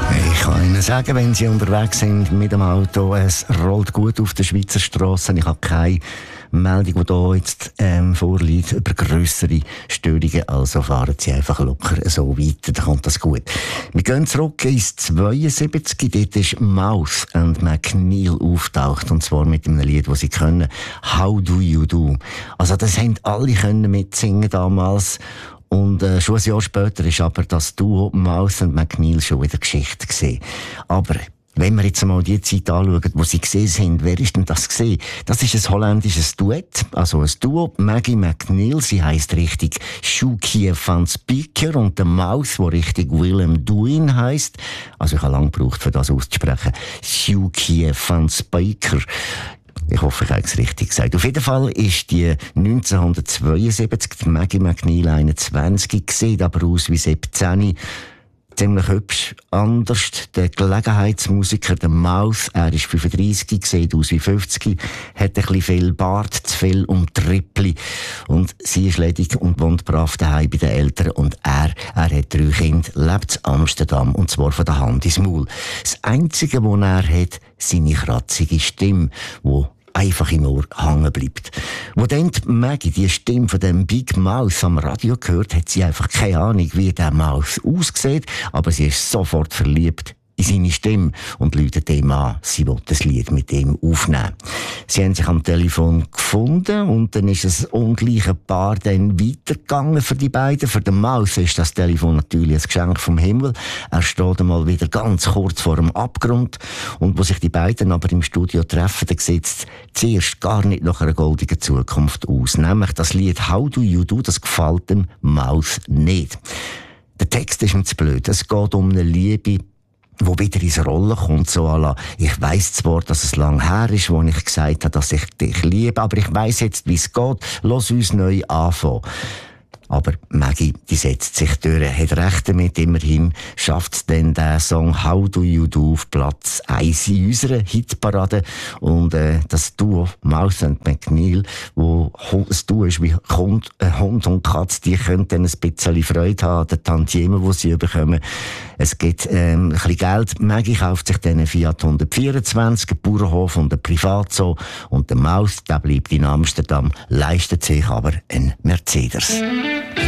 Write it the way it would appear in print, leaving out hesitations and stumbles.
Ich kann Ihnen sagen, wenn Sie unterwegs sind mit dem Auto, es rollt gut auf der Schweizer Strasse. Ich habe keine Meldung, die hier jetzt vorliegt, über grössere Störungen. Also fahren Sie einfach locker so weiter, dann kommt das gut. Wir gehen zurück ins 72. Dort ist Mouth and McNeil auftaucht. Und zwar mit einem Lied, das Sie können. How Do You Do? Also das haben alle können mitsingen damals. Und schon ein Jahr später ist aber das Duo Mouth and McNeil schon wieder Geschichte gewesen. Aber wenn wir jetzt einmal die Zeit anschauen, wo sie gesehen sind, wer ist denn das gesehen? Das ist ein holländisches Duett, also ein Duo. Maggie McNeil, sie heisst richtig Sjoukje van Spieker, und der Mouth, der richtig Willem Duin heisst. Also ich habe lange gebraucht, für das auszusprechen. Sjoukje van Spieker. Ich hoffe, ich habe es richtig gesagt. Auf jeden Fall ist die 1972 die Maggie McNeil 21, sieht aber aus wie 17. Ziemlich hübsch. Anders der Gelegenheitsmusiker, der Mouth, er ist 35, sieht aus wie 50, hat ein bisschen viel Bart, zu viel und Trippli. Und sie ist ledig und wohnt brav daheim bei den Eltern. Und er hat 3 Kinder, lebt in Amsterdam, und zwar von der Hand ins Maul. Das Einzige, was er hat, seine kratzige Stimme, wo einfach im Ohr hängen bleibt. Wo dann die Maggie die Stimme von dem Big Mouth am Radio gehört, hat sie einfach keine Ahnung, wie der Mouth aussieht, aber sie ist sofort verliebt in seine Stimme und läutet ihm an, sie will das Lied mit ihm aufnehmen. Sie haben sich am Telefon gefunden und dann ist das ungleiche Paar dann weitergegangen für die beiden. Für den Mouth ist das Telefon natürlich ein Geschenk vom Himmel. Er steht einmal wieder ganz kurz vor dem Abgrund, und wo sich die beiden aber im Studio treffen, dann sieht es zuerst gar nicht nach einer goldenen Zukunft aus. Nämlich das Lied How Do You Do, das gefällt dem Mouth nicht. Der Text ist ihm zu blöd. Es geht um eine Liebe, wo wieder ins Rollen kommt, so à la, ich weiss zwar, dass es lang her ist, wo ich gesagt habe, dass ich dich liebe, aber ich weiss jetzt, wie es geht, lass uns neu anfangen. Aber Maggie, die setzt sich durch, hat recht damit, immerhin schafft es dann den Song How Do You Do auf Platz 1 in unserer Hitparade. Und das Duo Mouth and McNeil, wo ein Duo ist wie Hund und Katz, die können dann ein bisschen Freude haben an den Tantiemen, die sie bekommen. Es gibt ein bisschen Geld. Maggie kauft sich dann einen Fiat 124, einen Bauernhof und einen Privatzoo. Und der Mouth, der bleibt in Amsterdam, leistet sich aber einen Mercedes.